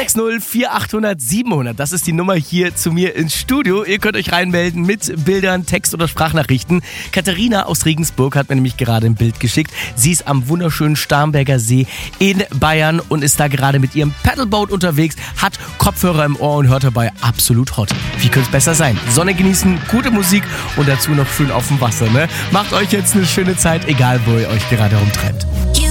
060 4800 700. Das ist die Nummer hier zu mir ins Studio. Ihr könnt euch reinmelden mit Bildern, Text- oder Sprachnachrichten. Katharina aus Regensburg hat mir nämlich gerade ein Bild geschickt. Sie ist am wunderschönen Starnberger See in Bayern und ist da gerade mit ihrem Paddleboat unterwegs, hat Kopfhörer im Ohr und hört dabei absolut hot. Wie könnte es besser sein? Sonne genießen, gute Musik und dazu noch schön auf dem Wasser. Ne? Macht euch jetzt eine schöne Zeit, egal wo ihr euch gerade rumtreibt.